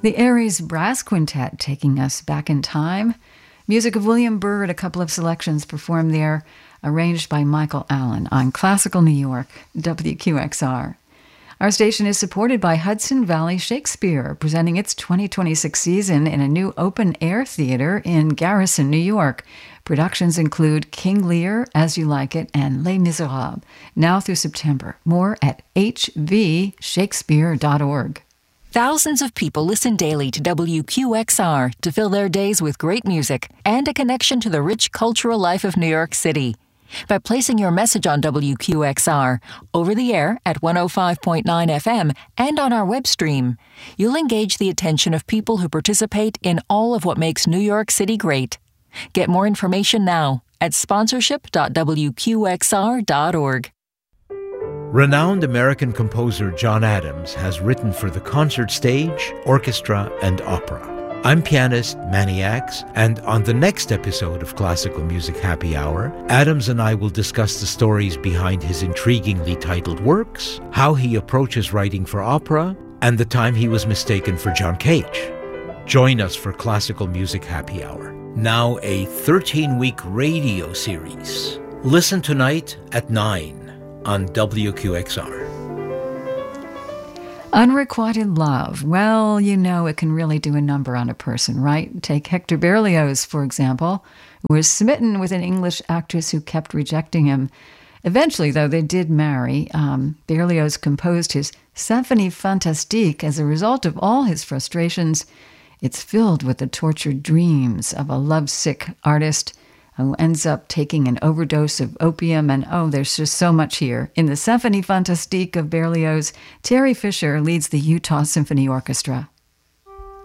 The Aries Brass Quintet taking us back in time. Music of William Byrd, a couple of selections performed there, arranged by Michael Allen on Classical New York, WQXR. Our station is supported by Hudson Valley Shakespeare, presenting its 2026 season in a new open-air theater in Garrison, New York. Productions include King Lear, As You Like It, and Les Miserables, now through September. More at hvshakespeare.org. Thousands of people listen daily to WQXR to fill their days with great music and a connection to the rich cultural life of New York City. By placing your message on WQXR, over the air at 105.9 FM and on our web stream, you'll engage the attention of people who participate in all of what makes New York City great. Get more information now at sponsorship.wqxr.org. Renowned American composer John Adams has written for the concert stage, orchestra, and opera. I'm pianist Manny Axe, and on the next episode of Classical Music Happy Hour, Adams and I will discuss the stories behind his intriguingly titled works, how he approaches writing for opera, and the time he was mistaken for John Cage. Join us for Classical Music Happy Hour, now a 13-week radio series. Listen tonight at 9 on WQXR. Unrequited love. Well, you know it can really do a number on a person, right? Take Hector Berlioz, for example, who was smitten with an English actress who kept rejecting him. Eventually, though, they did marry. Berlioz composed his Symphonie Fantastique as a result of all his frustrations. It's filled with the tortured dreams of a lovesick artist who ends up taking an overdose of opium, and there's just so much here. In the Symphonie Fantastique of Berlioz, Terry Fisher leads the Utah Symphony Orchestra.